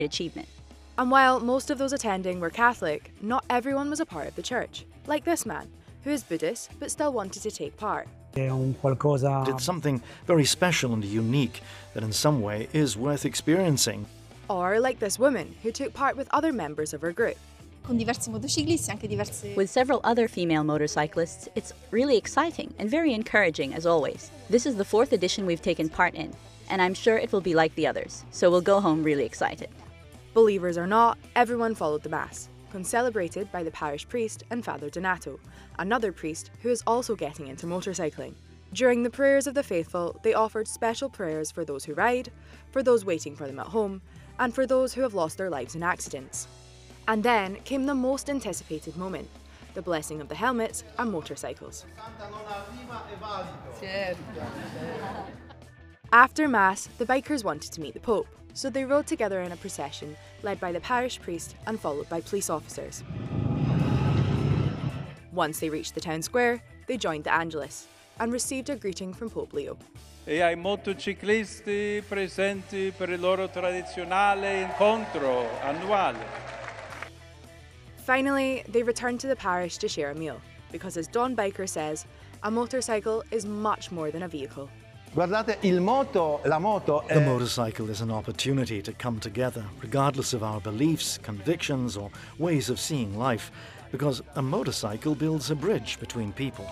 achievement. And while most of those attending were Catholic, not everyone was a part of the church, like this man, who is Buddhist but still wanted to take part. Did something very special and unique that in some way is worth experiencing. Or like this woman, who took part with other members of her group. With several other female motorcyclists, it's really exciting and very encouraging as always. This is the 4th edition we've taken part in, and I'm sure it will be like the others, so we'll go home really excited. Believers or not, everyone followed the Mass, concelebrated by the parish priest and Father Donato, another priest who is also getting into motorcycling. During the prayers of the faithful, they offered special prayers for those who ride, for those waiting for them at home, and for those who have lost their lives in accidents. And then came the most anticipated moment, the blessing of the helmets and motorcycles. After Mass, the bikers wanted to meet the Pope, so they rode together in a procession led by the parish priest and followed by police officers. Once they reached the town square, they joined the Angelus and received a greeting from Pope Leo. E ai motociclisti presenti per il loro tradizionale incontro annuale. Finally, they returned to the parish to share a meal, because as Don Biker says, a motorcycle is much more than a vehicle. Guardate, la moto The motorcycle is an opportunity to come together, regardless of our beliefs, convictions, or ways of seeing life, because a motorcycle builds a bridge between people.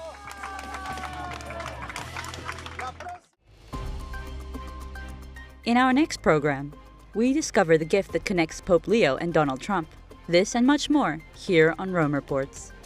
In our next program, we discover the gift that connects Pope Leo and Donald Trump. This and much more here on Rome Reports.